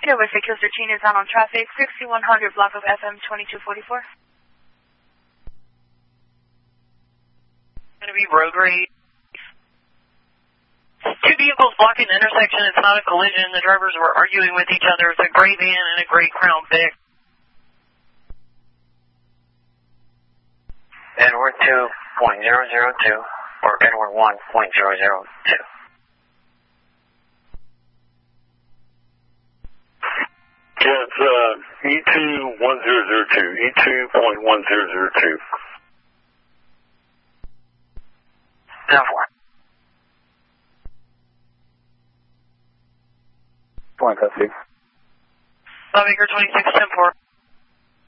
Nova 613 is on traffic, 6100 block of FM 2244. Going to be road rage. Two vehicles blocking the intersection. It's not a collision. The drivers were arguing with each other. It's a gray van and a gray Crown Vic. Edward 2.002 or Edward 1.002. Yeah, it's E2.1002, E2.1002. 10-4. Point, that's you. Lawmaker 26, 10-4.